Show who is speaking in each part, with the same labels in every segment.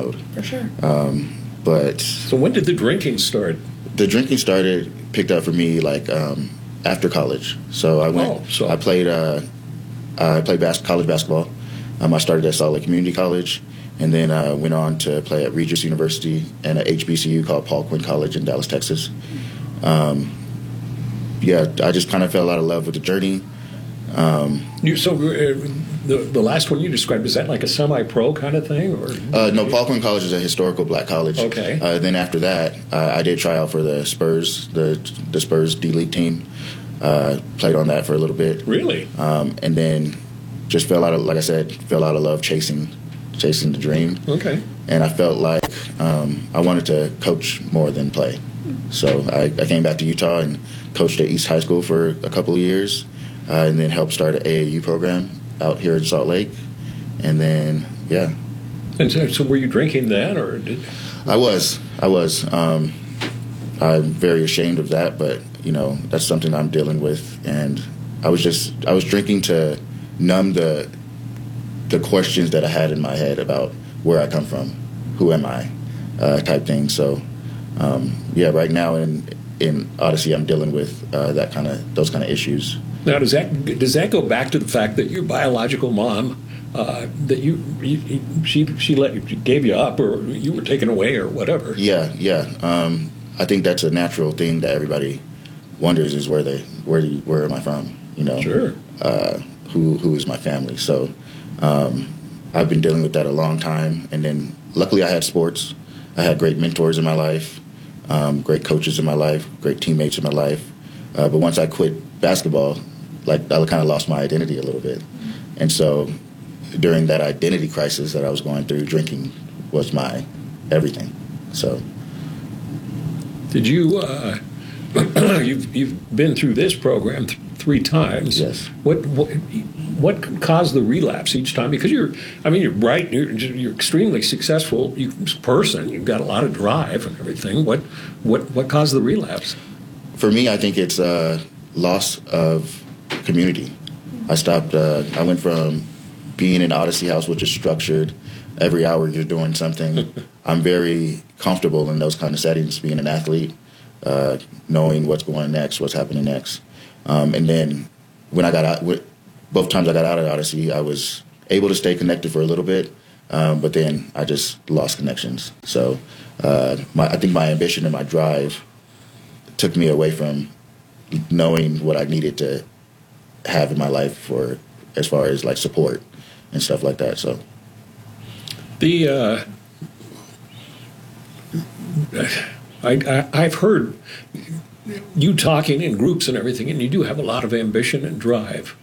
Speaker 1: stronghold.
Speaker 2: For sure.
Speaker 1: But
Speaker 3: So when did the drinking start?
Speaker 1: the drinking picked up for me like after college. So I went. I played college basketball. I started at Salt Lake Community College, and then went on to play at Regis University and at HBCU called Paul Quinn College in Dallas, Texas. I just kind of fell out of love with the journey.
Speaker 3: The last one you described, is that like a semi-pro kind of thing? Or
Speaker 1: no, Paul Quinn College is a historical black college.
Speaker 3: Okay.
Speaker 1: Then after that, I did try out for the Spurs, the Spurs D-League team. Played on that for a little bit.
Speaker 3: Really?
Speaker 1: And then just fell out of love chasing the dream.
Speaker 3: Okay.
Speaker 1: And I felt like I wanted to coach more than play. So I came back to Utah and coached at East High School for a couple of years, and then helped start an AAU program out here in Salt Lake. And then, yeah.
Speaker 3: And so were you drinking then, or
Speaker 1: I was. I'm very ashamed of that, but, that's something I'm dealing with. And I was drinking to numb the questions that I had in my head about where I come from, who am I, type thing. So, right now in Odyssey, I'm dealing with those kind of issues.
Speaker 3: Now, does that go back to the fact that your biological mom, that she gave you up, or you were taken away, or whatever?
Speaker 1: Yeah. I think that's a natural thing that everybody wonders is where am I from?
Speaker 3: Sure.
Speaker 1: Who is my family? So I've been dealing with that a long time, and then luckily I had sports. I had great mentors in my life, great coaches in my life, great teammates in my life. But once I quit basketball, I kind of lost my identity a little bit. And so during that identity crisis that I was going through, drinking was my everything. So
Speaker 3: did you you've been through this program 3 times.
Speaker 1: Yes.
Speaker 3: What caused the relapse each time? Because you're bright, you're extremely successful person. You've got a lot of drive and everything. What caused the relapse?
Speaker 1: For me, I think it's a loss of community. I went from being in Odyssey House, which is structured. Every hour you're doing something. I'm very comfortable in those kind of settings, being an athlete, knowing what's happening next. And then when I got out, both times I got out of Odyssey, I was able to stay connected for a little bit, but then I just lost connections. So I think my ambition and my drive took me away from knowing what I needed to have in my life as far as support and stuff like that. So
Speaker 3: I've heard you talking in groups and everything, and you do have a lot of ambition and drive.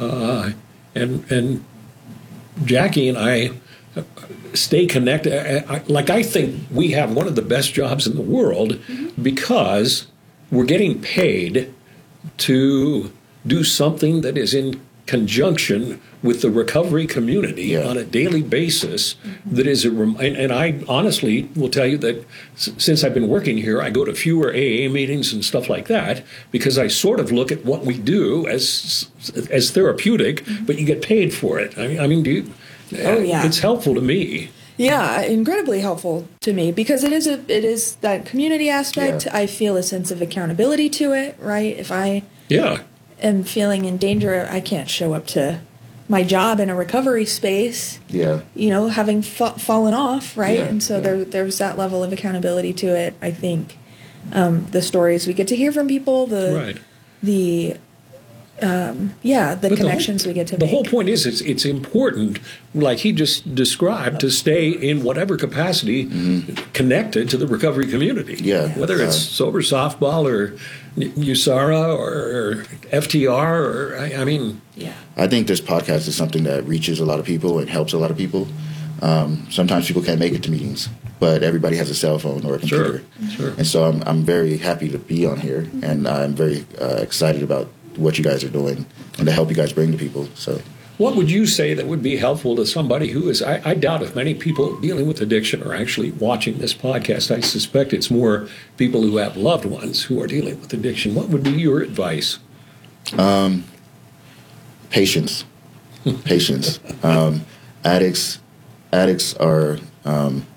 Speaker 3: And Jackie and I stay connected. I think we have one of the best jobs in the world because we're getting paid to do something that is in conjunction with the recovery community on a daily basis. That is and I honestly will tell you that since I've been working here, I go to fewer AA meetings and stuff like that because I sort of look at what we do as therapeutic, but you get paid for it. I mean, it's helpful to me.
Speaker 2: Yeah, incredibly helpful to me because it is that community aspect. Yeah. I feel a sense of accountability to it, right? If I am feeling in danger, I can't show up to my job in a recovery space. Yeah, having fallen off, right? Yeah, and so there's that level of accountability to it. I think the stories we get to hear from people, the connections we get to make.
Speaker 3: The whole point is it's important, like he just described, to stay in whatever capacity connected to the recovery community. Yeah. Whether it's sober softball or USARA or FTR
Speaker 1: I think this podcast is something that reaches a lot of people and helps a lot of people. Sometimes people can't make it to meetings, but everybody has a cell phone or a computer. Sure. And so I'm very happy to be on here, and I'm very excited about what you guys are doing and to help you guys bring to people. So,
Speaker 3: what would you say that would be helpful to somebody who is, I doubt if many people dealing with addiction are actually watching this podcast. I suspect it's more people who have loved ones who are dealing with addiction. What would be your advice? Patience. Addicts are